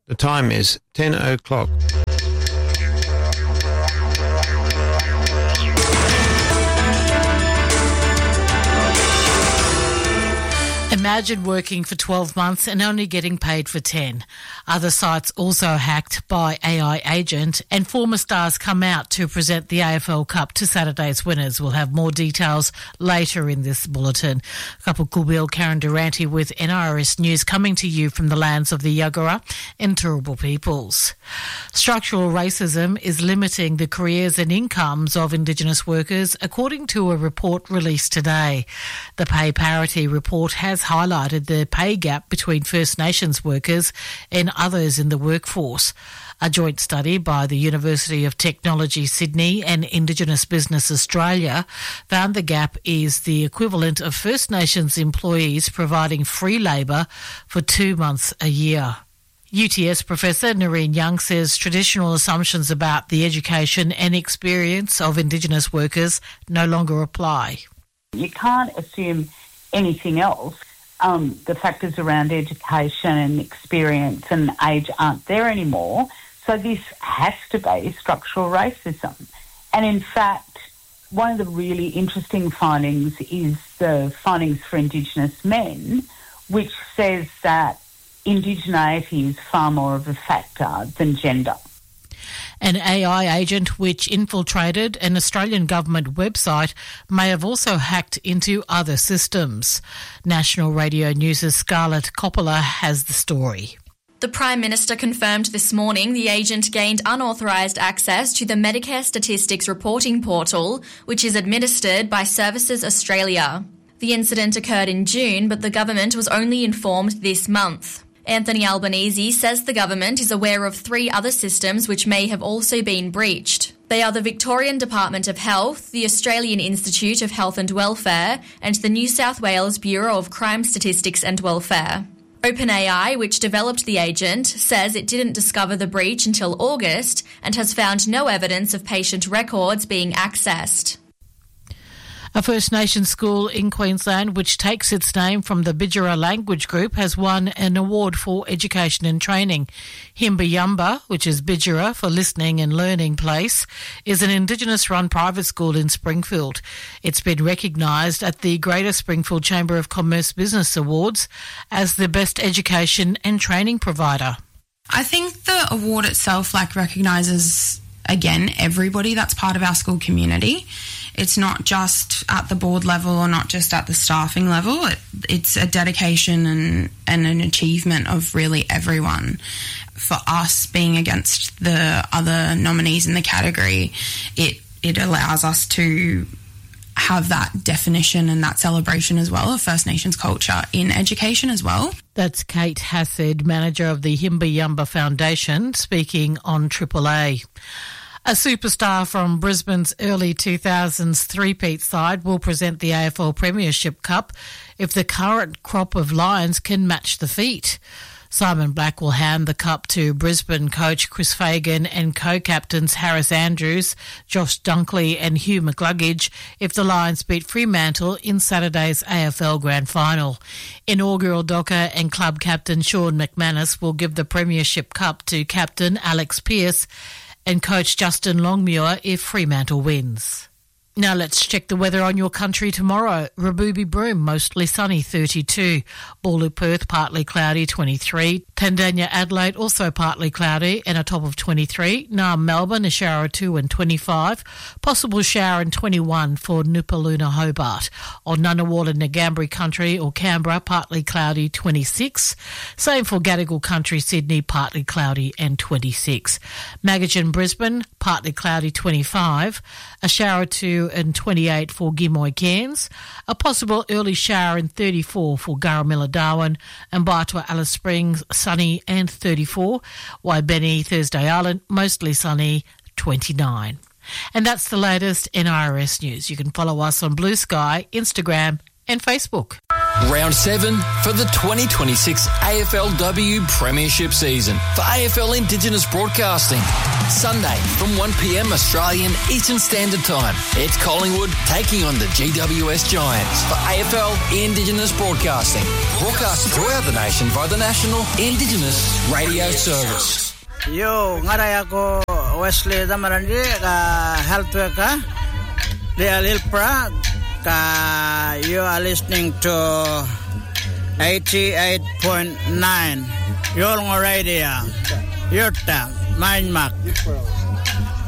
The time is 10 o'clock. Imagine working for 12 months and only getting paid for 10. Other sites also hacked by AI agent, and former stars come out to present the AFL Cup to Saturday's winners. We'll have more details later in this bulletin. Kapil Kubil, Karen Durante with NRS News, coming to you from the lands of the Yagara and Turrbal peoples. Structural racism is limiting the careers and incomes of Indigenous workers, according to a report released today. The Pay Parity report has highlighted the pay gap between First Nations workers and others in the workforce. A joint study by the University of Technology Sydney and Indigenous Business Australia found the gap is the equivalent of First Nations employees providing free labour for 2 months a year. UTS Professor Noreen Young says traditional assumptions about the education and experience of Indigenous workers no longer apply. You can't assume anything else. The factors around education and experience and age aren't there anymore. So this has to be structural racism. And in fact, one of the really interesting findings is the findings for Indigenous men, which says that indigeneity is far more of a factor than gender. An AI agent which infiltrated an Australian government website may have also hacked into other systems. National Radio News' Scarlett Coppola has the story. The Prime Minister confirmed this morning the agent gained unauthorised access to the Medicare Statistics Reporting Portal, which is administered by Services Australia. The incident occurred in June, but the government was only informed this month. Anthony Albanese says the government is aware of 3 other systems which may have also been breached. They are the Victorian Department of Health, the Australian Institute of Health and Welfare, and the New South Wales Bureau of Crime Statistics and Welfare. OpenAI, which developed the agent, says it didn't discover the breach until August and has found no evidence of patient records being accessed. A First Nations school in Queensland, which takes its name from the Bidjara language group, has won an award for education and training. Himba Yumba, which is Bidjara for listening and learning place, is an Indigenous-run private school in Springfield. It's been recognised at the Greater Springfield Chamber of Commerce Business Awards as the best education and training provider. I think the award itself recognises, again, everybody that's part of our school community. It's not just at the board level or not just at the staffing level. It's a dedication and an achievement of really everyone. For us, being against the other nominees in the category, it allows us to have that definition and that celebration as well of First Nations culture in education as well. That's Kate Hassad, manager of the Himba Yumba Foundation, speaking on Triple A. A superstar from Brisbane's early 2000s three-peat side will present the AFL Premiership Cup if the current crop of Lions can match the feat. Simon Black will hand the cup to Brisbane coach Chris Fagan and co-captains Harris Andrews, Josh Dunkley and Hugh McCluggage if the Lions beat Fremantle in Saturday's AFL Grand Final. Inaugural Docker and club captain Sean McManus will give the Premiership Cup to captain Alex Pearce and coach Justin Longmuir if Fremantle wins. Now let's check the weather on your country tomorrow. Raboobi Broome, mostly sunny, 32. Balloo Perth, partly cloudy, 23. Tandanya Adelaide, also partly cloudy and a top of 23. Naarm Melbourne, a shower or 2 and 25. Possible shower and 21 for Nupaluna Hobart. On Ngunnawal and Ngambri Country or Canberra, partly cloudy, 26. Same for Gadigal Country, Sydney, partly cloudy and 26. Magajan Brisbane, partly cloudy, 25. A shower or 2 and 28 for Gimoy Cairns, a possible early shower and 34 for Garramilla Darwin, and Baitua Alice Springs sunny and 34, Waibeni Thursday Island mostly sunny 29. And that's the latest NRS news. You can follow us on Blue Sky, Instagram and Facebook. Round 7 for the 2026 AFLW Premiership season for AFL Indigenous Broadcasting. Sunday from 1 p.m. Australian Eastern Standard Time. It's Collingwood taking on the GWS Giants for AFL Indigenous Broadcasting. Broadcast throughout the nation by the National Indigenous Radio Service. Yo, ngaray ako Wesley Damarandi, health worker. They are Lilpra. You are listening to 88.9 Yolngo Radio. Yurta, Mindmark.